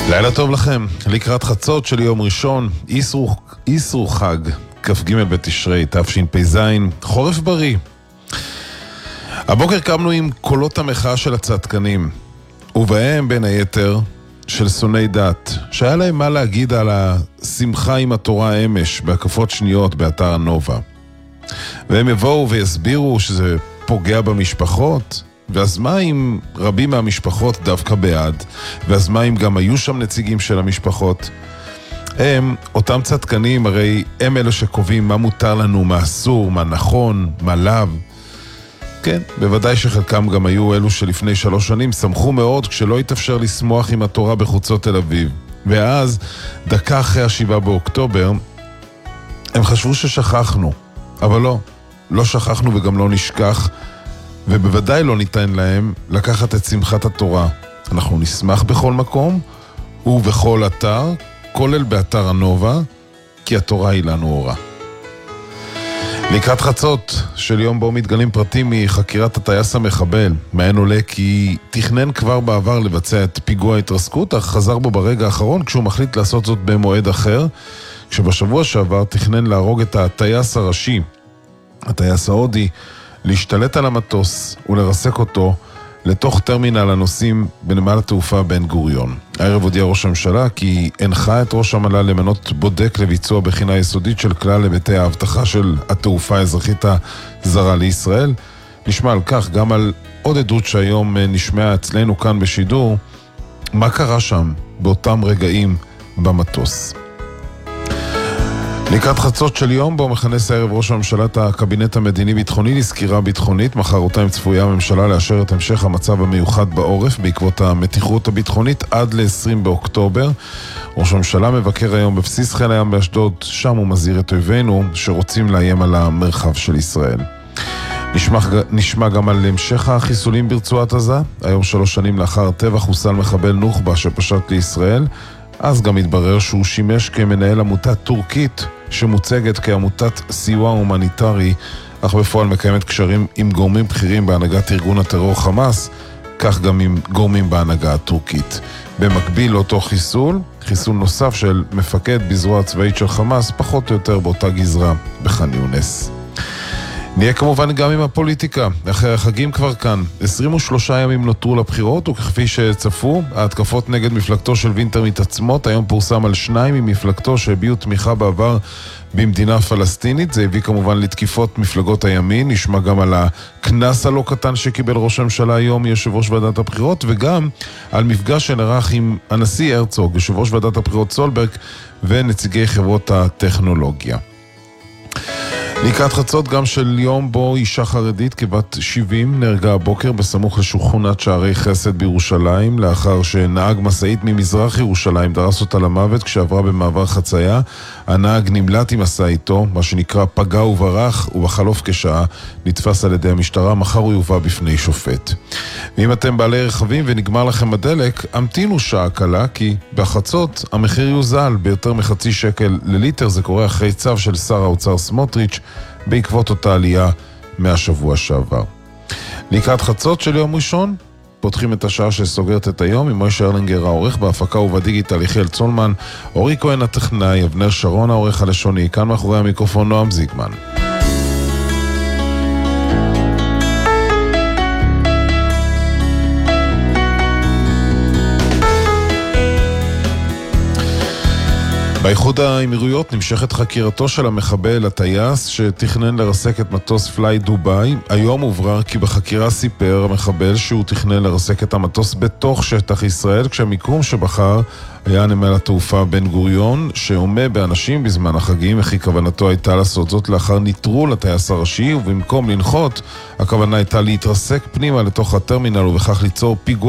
לילה טוב לכם, לקראת חצות של יום ראשון, איסרו חג, כ"ג בתשרי, תשפ"ז, חורף בריא. הבוקר קמנו עם קולות המחאה של הצדקנים, ובהם בין היתר של שונאי דת, שהיה להם מה להגיד על השמחה עם התורה אמש, בהקפות שניות באתר הנובה. והם יבואו ויסבירו שזה פוגע במשפחות, ואז מה אם רבים מהמשפחות דווקא בעד? ואז מה אם גם היו שם נציגים של המשפחות? הם, אותם צדקנים, הרי הם אלה שקובעים מה מותר לנו, מה אסור, מה נכון, מה לאו. כן, בוודאי שחלקם גם היו אלו שלפני 3 שנים שמחו מאוד כשלא התאפשר לשמוח עם התורה בחוצות תל אביב. ואז, דקה אחרי 7 באוקטובר, הם חשבו ששכחנו. אבל לא שכחנו וגם לא נשכח, ובוודאי לא ניתן להם לקחת את שמחת התורה. אנחנו נשמח בכל מקום ובכל אתר, כולל באתר הנובה, כי התורה היא לנו אורה. לקראת חצות של יום בו מתגלים פרטים מחקירת הטייס המחבל, מהן עולה כי תכנן כבר בעבר לבצע את פיגוע ההתרסקות, אך חזר בו ברגע האחרון כשהוא מחליט לעשות זאת במועד אחר, כשבשבוע שעבר תכנן להרוג את הטייס הראשי, הטייס ההודי, להשתלט על המטוס ולרסק אותו לתוך טרמינל הנוסעים בנמל התעופה בן גוריון. הערב הודיע ראש הממשלה כי הנחה את ראש המל"ל למנות בודק לביצוע בחינה יסודית של כלל היבטי האבטחה של התעופה האזרחית הזרה לישראל. נשמע על כך גם על עוד עדות שהיום נשמע אצלנו כאן בשידור, מה קרה שם באותם רגעים במטוס. לקראת חצות של יום בו מכנס הערב ראש הממשלה את הקבינט המדיני-ביטחוני לסקירה ביטחונית. מחרתיים צפויה הממשלה לאשר את המשך המצב המיוחד בעורף בעקבות המתיחות הביטחונית עד ל-20 באוקטובר. ראש הממשלה מבקר היום בבסיס חיל הים באשדוד, שם הוא מזהיר את אויבינו שרוצים לאיים על המרחב של ישראל. נשמע גם על המשך החיסולים ברצועת עזה. היום 3 שנים לאחר טבח חוסל מחבל נוח'בה שפשט לישראל. אז גם התברר שהוא שימש כמנהל עמותה טורקית שמוצגת כעמותת סיוע הומניטרי, אך בפועל מקיימת קשרים עם גורמים בכירים בהנהגת ארגון הטרור חמאס, כך גם עם גורמים בהנהגה הטורקית. במקביל לאותו חיסול נוסף של מפקד בזרוע הצבאית של חמאס, פחות או יותר באותה גזרה בח'אן יונס. נהיה כמובן גם עם הפוליטיקה. אחרי החגים כבר כאן. 23 ימים נותרו לבחירות, וכפי שצפו, ההתקפות נגד מפלגתו של וינטר מתעצמות. היום פורסם על 2 ממפלגתו שהביעו תמיכה בעבר במדינה פלסטינית. זה הביא כמובן לתקיפות מפלגות הימין. נשמע גם על הכנס הלא קטן שקיבל ראש הממשלה היום יושב ראש ועדת הבחירות, וגם על מפגש שנערך עם הנשיא הרצוג, יושב ראש ועדת הבחירות סולברג, ונציגי חברות הטכנולוגיה. לקראת חצות גם של יום בו אישה חרדית כבת 70 נהרגה הבוקר בסמוך לשכונת שערי חסד בירושלים, לאחר שנהג משאית ממזרח ירושלים דרס אותה למוות כשעברה במעבר חצייה. הנהג נמלט עם משאיתו, מה שנקרא פגע וברח, ובחלוף כשעה נתפס על ידי המשטרה. מחר הוא יובא בפני שופט. ואם אתם בעלי רכבים ונגמר לכם הדלק, המתינו שעה קלה, כי בחצות המחיר יוזל ביותר מחצי שקל לליטר. זה קורה אחרי צו של שר האוצר סמוטריץ' בעקבות אותה עלייה מהשבוע שעבר. לקראת חצות של יום ראשון פותחים את השעה שסוגרת את היום עם מוישה ארלינגר העורך, בהפקה ובדיגיטל יחיאל צולמן, אורי כהן הטכנאי, אבנר שרון העורך הלשוני, כאן מאחורי המיקרופון נועם זיגמן. באיחוד האמירויות נמשכת חקירתו של המחבל הטייס שתכנן לרסק את מטוס פליי דוביי. היום הוברר כי בחקירה סיפר המחבל שהוא תכנן לרסק את המטוס בתוך שטח ישראל, כשהמיקום שבחר היה נמל התעופה בן גוריון שעומה באנשים בזמן החגים, וכי כוונתו הייתה לעשות זאת לאחר נטרול הטייס הראשי, ובמקום לנחות הכוונה הייתה להתרסק פנימה לתוך הטרמינל ובכך ליצור פיגוע